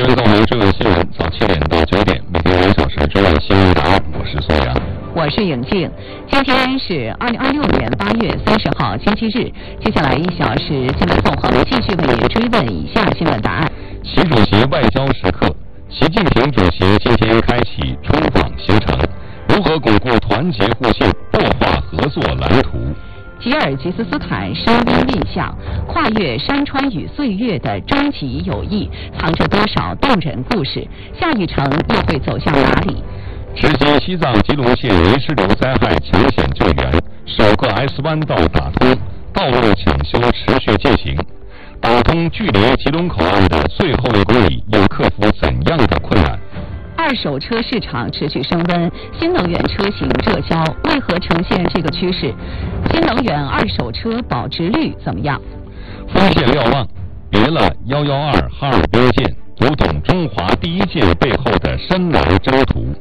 欢迎各位追问新闻，早7点到9点，每天2小时追问新闻答案。我是宋阳， 我是颖静。今天是2026年8月30号，星期日。接下来1小时，新闻纵横继续为您追问以下新闻答案。 习主席外交时刻，习近平主席今天开启中访行程，如何巩固团结互信，擘画合作蓝图？ 吉尔吉斯斯坦深渊印象，跨越山川与岁月的终极友谊，藏着多少动人故事？下一程又会走向哪里？ 直击西藏吉隆县泥石流灾害抢险救援，首个 S 弯道打通，道路抢修持续进行。打通距离吉隆口岸的最后1公里，又克服怎样的困难？ 二手车市场持续升温，新能源车型热销，为何呈现这个趋势？新能源二手车保值率怎么样？ 锋线瞭望，别了112哈尔滨舰，读懂中华第一舰背后的深蓝征途。